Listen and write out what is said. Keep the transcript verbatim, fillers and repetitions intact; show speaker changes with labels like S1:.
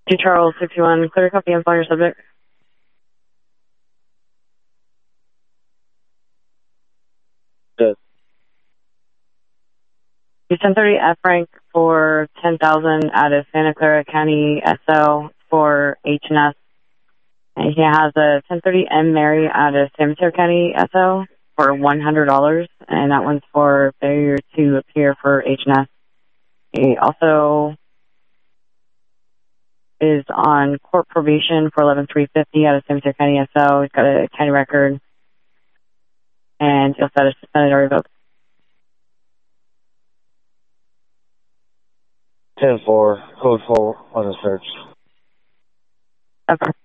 S1: to Charles sixty-one, clear copy and fire subject.
S2: Good.
S1: He's ten thirty F rank for ten thousand out of Santa Clara County S O for H and S. And he has a ten thirty M Mary out of San Mateo County S O for one hundred dollars, and that one's for failure to appear for H and S. He also is on court probation for eleven three fifty out of San Mateo County S O. He's got a county record, and he'll set a suspended or revoked.
S2: ten four, code four on the search.
S1: Okay.